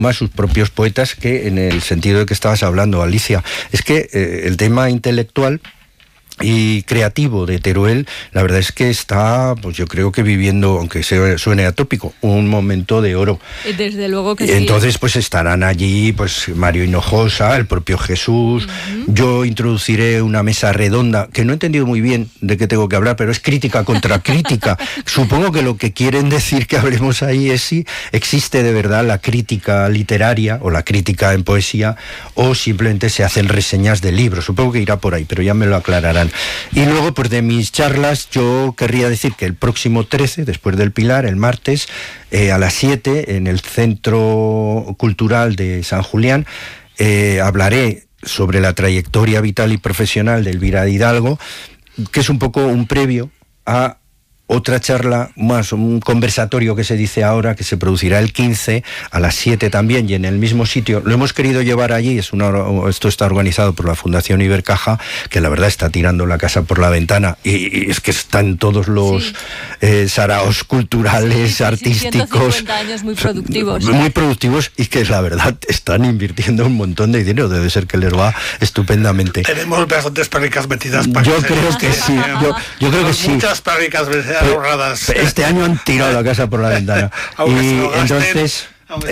más sus propios poetas, que en el sentido de que estabas hablando, Alicia. Es que el tema intelectual y creativo de Teruel, la verdad es que está, pues yo creo que viviendo, aunque suene atópico, un momento de oro. Desde luego que sí. Entonces, pues estarán allí, pues Mario Hinojosa, el propio Jesús. Yo introduciré una mesa redonda, que no he entendido muy bien de qué tengo que hablar, pero es crítica contra crítica. Supongo que lo que quieren decir que hablemos ahí es si existe de verdad la crítica literaria o la crítica en poesía, o simplemente se hacen reseñas de libros. Supongo que irá por ahí, pero ya me lo aclararán. Y luego, pues de mis charlas, yo querría decir que el próximo 13, después del Pilar, el martes, a las 7, en el Centro Cultural de San Julián, hablaré sobre la trayectoria vital y profesional de Elvira Hidalgo, que es un poco un previo a otra charla más, un conversatorio que se dice ahora, que se producirá el 15 a las 7 también, y en el mismo sitio. Lo hemos querido llevar allí, esto está organizado por la Fundación Ibercaja, que la verdad está tirando la casa por la ventana, y es que están todos los saraos culturales, artísticos. 150 años muy productivos. Muy productivos, y que la verdad están invirtiendo un montón de dinero, debe ser que les va estupendamente. Tenemos bastantes perricas metidas para yo creo que sí, yo creo que sí. Muchas perricas metidas. Este año han tirado la casa por la ventana. Y entonces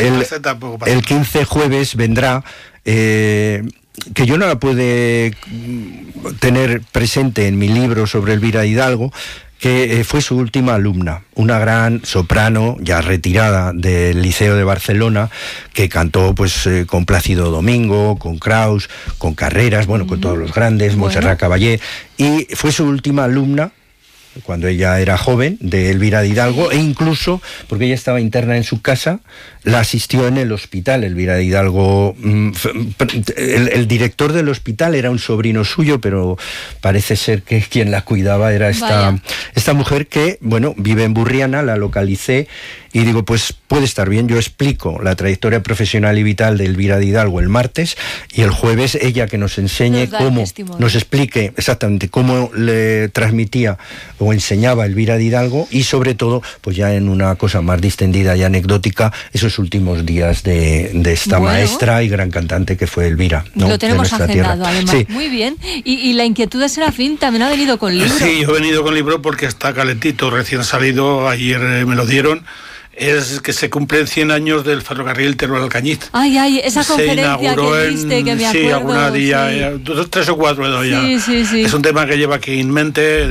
el 15 jueves vendrá, que yo no la pude tener presente en mi libro sobre Elvira Hidalgo, que fue su última alumna, una gran soprano ya retirada del Liceo de Barcelona, que cantó pues con Plácido Domingo, con Kraus, con Carreras, bueno, con todos los grandes, Montserrat Caballé, y fue su última alumna cuando ella era joven, de Elvira Hidalgo, e incluso, porque ella estaba interna en su casa, la asistió en el hospital. Elvira Hidalgo, el director del hospital era un sobrino suyo, pero parece ser que quien la cuidaba era esta mujer que, bueno, vive en Burriana, la localicé, y digo, pues puede estar bien. Yo explico la trayectoria profesional y vital de Elvira Hidalgo el martes, y el jueves ella que nos enseñe cómo, nos explique exactamente cómo le transmitía o enseñaba Elvira Hidalgo, y sobre todo, pues ya en una cosa más distendida y anecdótica, esos últimos días de esta maestra y gran cantante que fue Elvira, ¿no? Lo tenemos agendado, tierra. además. Sí. Muy bien. Y la inquietud de Serafín también ha venido con libro. Sí, yo he venido con libro porque está calentito, recién salido, ayer me lo dieron. Es que se cumplen 100 años del ferrocarril Teruel-Alcañiz. Ay, esa conferencia que diste, que me acuerdo. Sí, alguna día, 3 o 4 ya. Sí. Es un tema que lleva aquí en mente.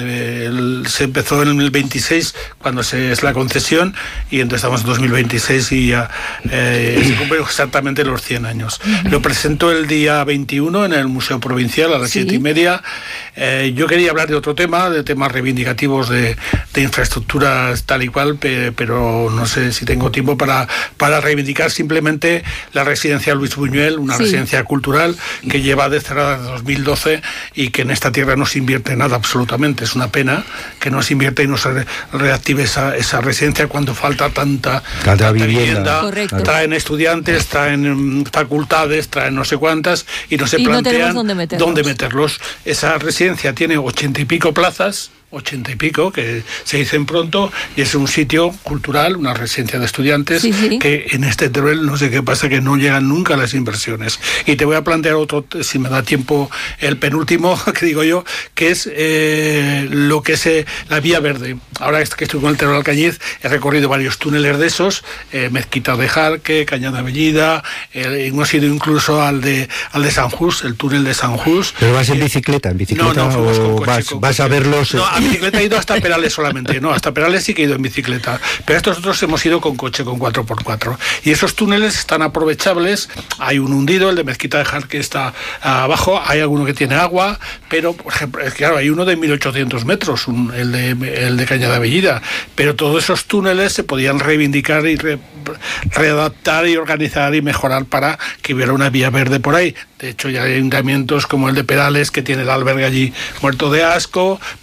Se empezó en el 26, cuando es la concesión, y entonces estamos en 2026 y ya se cumplen exactamente los 100 años. Lo presento el día 21 en el Museo Provincial a las 7:30. Yo quería hablar de otro tema, de temas reivindicativos de infraestructuras tal y cual, pero no sé si tengo tiempo para reivindicar simplemente la residencia Luis Buñuel, una residencia cultural que lleva de cerrada desde 2012 y que en esta tierra no se invierte nada absolutamente. Es una pena que no se invierta y no se reactive esa residencia cuando falta tanta vivienda. Correcto. Traen estudiantes, traen facultades, traen no sé cuántas y no se plantean dónde meterlos. Esa residencia tiene 80 y pico plazas, 80 y pico, que se dicen pronto, y es un sitio cultural, una residencia de estudiantes, que en este Teruel no sé qué pasa, que no llegan nunca las inversiones. Y te voy a plantear otro, si me da tiempo, el penúltimo, que digo yo, que es lo que es la Vía Verde. Ahora que estoy con el Teruel-Alcañiz, he recorrido varios túneles de esos, Mezquita de Jarque, Cañada Bellida, hemos ido incluso al de San Just, el túnel de San Just. ¿Pero vas en bicicleta? ¿En bicicleta? No, fuimos con coche, vas a verlos? No, a bicicleta he ido hasta Perales solamente. No, hasta Perales sí que he ido en bicicleta. Pero estos otros hemos ido con coche, con 4x4. Y esos túneles están aprovechables. Hay un hundido, el de Mezquita de Jarque está abajo. Hay alguno que tiene agua, pero, por ejemplo, claro, hay uno de 1800 metros, el de Cañada Bellida. Pero todos esos túneles se podían reivindicar y readaptar y organizar y mejorar para que hubiera una vía verde por ahí. De hecho, ya hay ayuntamientos como el de Perales, que tiene el albergue allí muerto de asco, peleando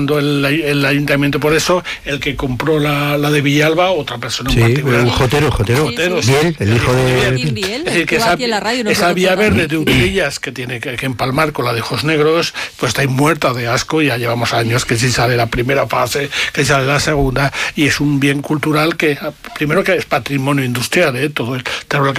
demandó el ayuntamiento por eso, el que compró la de Villalba, otra persona en particular. Jotero. Biel, el hijo de Biel. Es decir, que esa vía verde de Utilillas que tiene que empalmar con la de Ojos Negros, pues está ahí muerta de asco. Ya llevamos años que si sale la primera fase, que sale la segunda, y es un bien cultural que, primero, que es patrimonio industrial, todo el